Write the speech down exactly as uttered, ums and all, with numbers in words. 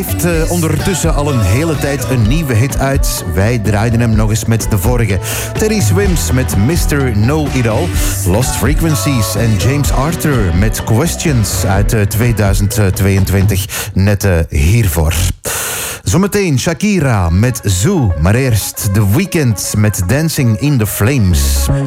heeft uh, ondertussen al een hele tijd een nieuwe hit uit. Wij draaiden hem nog eens met de vorige. Teddy Swims met mister Know-It-All. Lost Frequencies en James Arthur met Questions uit uh, tweeduizend tweeëntwintig. Net uh, hiervoor. Zometeen Shakira met Zoo. Maar eerst The Weeknd met Dancing in the Flames.